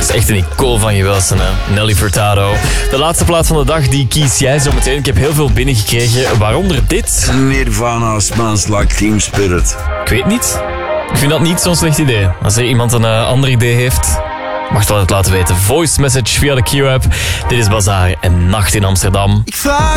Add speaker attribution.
Speaker 1: is echt een icoon van Gewelsen, hè. Nelly Furtado. De laatste plaat van de dag, die kies jij zo meteen. Ik heb heel veel binnengekregen, waaronder dit.
Speaker 2: Nirvana Smells Like Teen Spirit.
Speaker 1: Ik weet niet. Ik vind dat niet zo'n slecht idee. Als er iemand een ander idee heeft, mag het wel het laten weten. Voice message via de Q-app. Dit is Bazaar en Nacht in Amsterdam.
Speaker 3: Ik vraag